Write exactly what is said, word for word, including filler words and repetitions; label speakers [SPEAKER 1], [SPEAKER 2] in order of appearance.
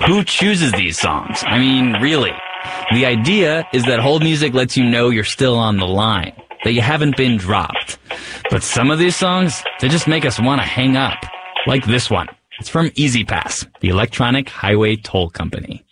[SPEAKER 1] Who chooses these songs? I mean, really. The idea is that hold music lets you know you're still on the line, that you haven't been dropped. But some of these songs, they just make us want to hang up. Like this one. It's from E Z Pass, the Electronic Highway Toll Company.